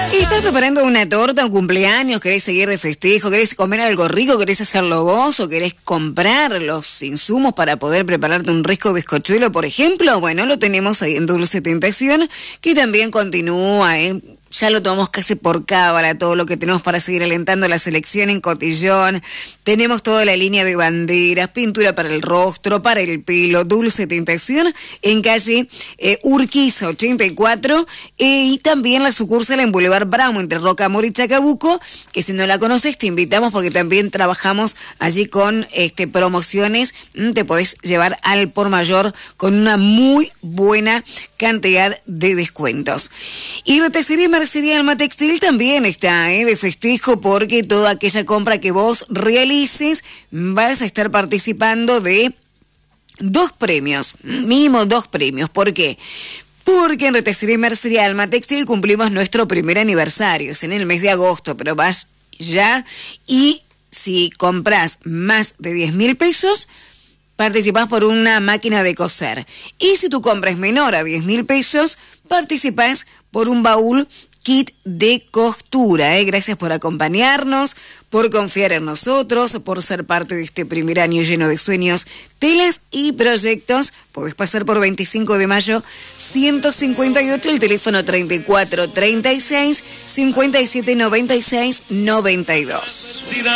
Y estás preparando una torta, un cumpleaños, querés seguir de festejo, querés comer algo rico, querés hacerlo vos o querés comprar los insumos para poder prepararte un rico bizcochuelo, por ejemplo. Bueno, lo tenemos ahí en Dulce Tentación, que también continúa, ya lo tomamos casi por cábala, todo lo que tenemos para seguir alentando la selección en Cotillón. Tenemos toda la línea de banderas, pintura para el rostro, para el pelo, Dulce Tentación, en calle Urquiza 84, y también la sucursal en Boulevard Bramo, entre Rocamora y Chacabuco, que si no la conoces te invitamos porque también trabajamos allí con promociones, te podés llevar al por mayor con una muy buena cantidad de descuentos. Y Roticería Mercería Alma Textil también está de festejo, porque toda aquella compra que vos realices vas a estar participando de 2 premios, mínimo 2 premios. ¿Por qué? Porque en Roticería Mercería Alma Textil cumplimos nuestro primer aniversario, es en el mes de agosto, pero vas ya, y si compras más de 10.000 pesos, participás por una máquina de coser. Y si tu compra es menor a 10.000 pesos, participás por un baúl kit de costura. Gracias por acompañarnos, por confiar en nosotros, por ser parte de este primer año lleno de sueños, telas y proyectos. Podés pasar por 25 de mayo 158, el teléfono 3436 5796 92.